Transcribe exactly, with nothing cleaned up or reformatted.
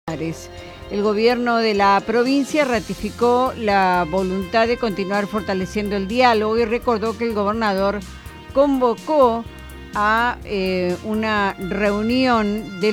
El gobierno de la provincia ratificó la voluntad de continuar fortaleciendo el diálogo y recordó que el gobernador convocó a eh, una reunión de